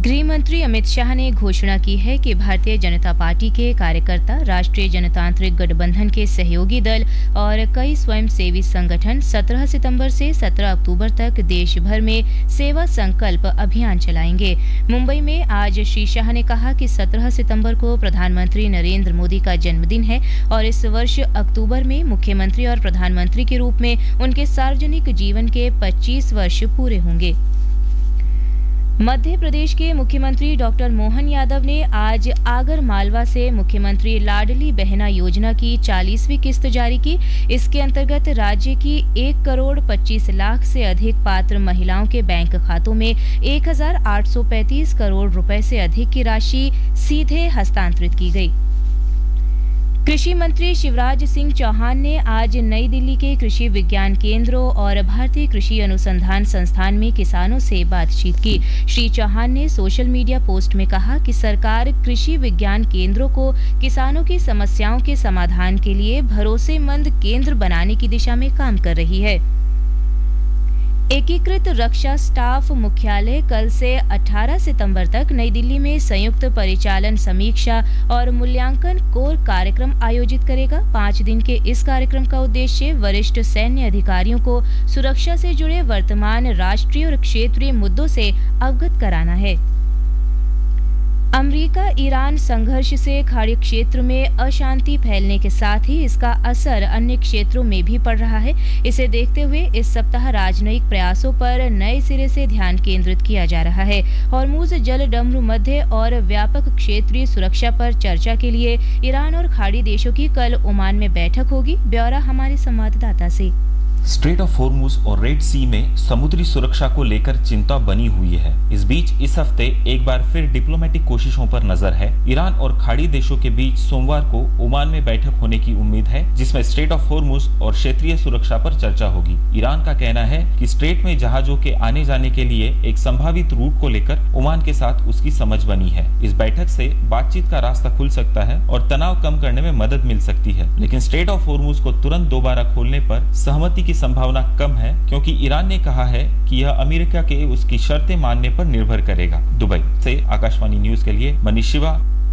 गृह मंत्री अमित शाह ने घोषणा की है कि भारतीय जनता पार्टी के कार्यकर्ता राष्ट्रीय जनतांत्रिक गठबंधन के सहयोगी दल और कई स्वयंसेवी संगठन 17 सितंबर से 17 अक्टूबर तक देश भर में सेवा संकल्प अभियान चलाएंगे। मुंबई में आज श्री शाह ने कहा कि 17 सितंबर को प्रधानमंत्री नरेंद्र मोदी का जन्मदिन है और इस वर्ष अक्टूबर में मुख्यमंत्री और प्रधानमंत्री के रूप में उनके सार्वजनिक जीवन के 25 वर्ष पूरे होंगे। मध्य प्रदेश के मुख्यमंत्री डॉक्टर मोहन यादव ने आज आगर मालवा से मुख्यमंत्री लाडली बहना योजना की 40वीं किस्त जारी की। इसके अंतर्गत राज्य की 1 करोड़ 25 लाख से अधिक पात्र महिलाओं के बैंक खातों में 1,835 करोड़ रुपए से अधिक की राशि सीधे हस्तांतरित की गई। कृषि मंत्री शिवराज सिंह चौहान ने आज नई दिल्ली के कृषि विज्ञान केंद्रों और भारतीय कृषि अनुसंधान संस्थान में किसानों से बातचीत की। श्री चौहान ने सोशल मीडिया पोस्ट में कहा कि सरकार कृषि विज्ञान केंद्रों को किसानों की समस्याओं के समाधान के लिए भरोसेमंद केंद्र बनाने की दिशा में काम कर रही है। एकीकृत रक्षा स्टाफ मुख्यालय कल से 18 सितंबर तक नई दिल्ली में संयुक्त परिचालन समीक्षा और मूल्यांकन कोर कार्यक्रम आयोजित करेगा। 5 दिन के इस कार्यक्रम का उद्देश्य वरिष्ठ सैन्य अधिकारियों को सुरक्षा से जुड़े वर्तमान राष्ट्रीय और क्षेत्रीय मुद्दों से अवगत कराना है। अमेरिका ईरान संघर्ष से खाड़ी क्षेत्र में अशांति फैलने के साथ ही इसका असर अन्य क्षेत्रों में भी पड़ रहा है। इसे देखते हुए इस सप्ताह राजनयिक प्रयासों पर नए सिरे से ध्यान केंद्रित किया जा रहा है। हॉर्मुज जलडमरू मध्य और व्यापक क्षेत्रीय सुरक्षा पर चर्चा के लिए ईरान और खाड़ी देशों की कल ओमान में बैठक होगी। ब्यौरा हमारे संवाददाता से। स्ट्रेट ऑफ हॉर्मुज और रेड सी में समुद्री सुरक्षा को लेकर चिंता बनी हुई है। इस बीच इस हफ्ते एक बार फिर डिप्लोमेटिक कोशिशों पर नजर है। ईरान और खाड़ी देशों के बीच सोमवार को ओमान में बैठक होने की उम्मीद है, जिसमें स्ट्रेट ऑफ हॉर्मुज और क्षेत्रीय सुरक्षा पर चर्चा होगी। ईरान का कहना है कि स्ट्रेट में जहाजों के आने जाने के लिए एक संभावित रूट को लेकर ओमान के साथ उसकी समझ बनी है। इस बैठक से बातचीत का रास्ता खुल सकता है और तनाव कम करने में मदद मिल सकती है, लेकिन स्ट्रेट ऑफ हॉर्मुज को तुरंत दोबारा खोलने पर सहमति संभावना कम है, क्योंकि ईरान ने कहा है कि यह अमेरिका के उसकी शर्तें मानने पर निर्भर करेगा। दुबई से आकाशवाणी न्यूज के लिए मनीष शिवा।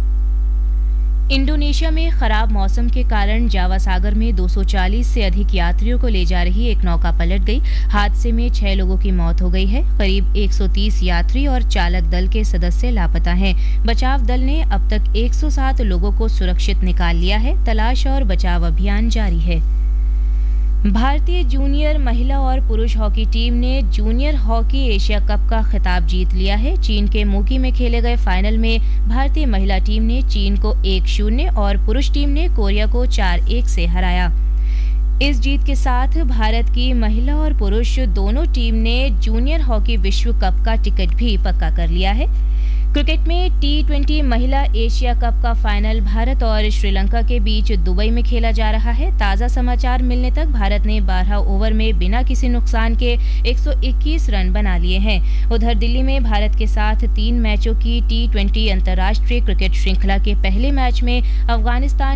इंडोनेशिया में खराब मौसम के कारण जावा सागर में 240 से अधिक यात्रियों को ले जा रही एक नौका पलट गई। हादसे में 6 लोगों की मौत हो गई है। करीब 130 यात्री और चालक दल के सदस्य लापता हैं। बचाव दल ने अब तक 107 लोगों को सुरक्षित निकाल लिया है। तलाश और बचाव अभियान जारी है। भारतीय जूनियर महिला और पुरुष हॉकी टीम ने जूनियर हॉकी एशिया कप का खिताब जीत लिया है। चीन के मोकी में खेले गए फाइनल में भारतीय महिला टीम ने चीन को 1-0 और पुरुष टीम ने कोरिया को 4-1 से हराया। इस जीत के साथ भारत की महिला और पुरुष दोनों टीम ने जूनियर हॉकी विश्व कप का टिकट भी पक्का कर लिया है। क्रिकेट में T20 महिला एशिया कप का फाइनल भारत और श्रीलंका के बीच दुबई में खेला जा रहा है। ताजा समाचार मिलने तक भारत ने 12 ओवर में बिना किसी नुकसान के 121 रन बना लिए हैं। उधर दिल्ली में भारत के साथ 3 मैचों की T20 अंतर्राष्ट्रीय क्रिकेट श्रृंखला के पहले मैच में अफगानिस्तान